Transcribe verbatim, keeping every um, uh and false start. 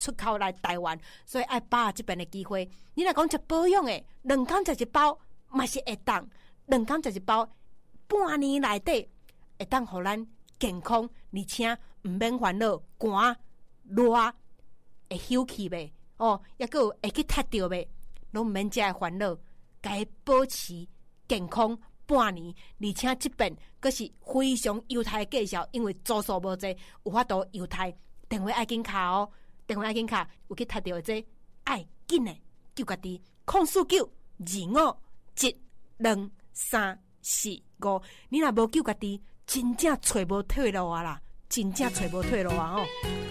出口来台湾，所以爱把握这边的机会。你若讲食保养的，两工食一包嘛是会当，两工食一包，半年内底会当互咱健康，而且毋免烦恼寒热会休气呗，哦，抑个会去踢着呗，拢毋免遮个烦恼，该保持健康半年，而且这边佫是非常优待的介绍，因为住宿无济，有法度优待，电话爱紧卡哦。电话要紧卡，有去踢到这爱紧的救家己，空四九二五一两三四五。你若无救家己，真正找无退路啊啦，真正找无退路啊哦。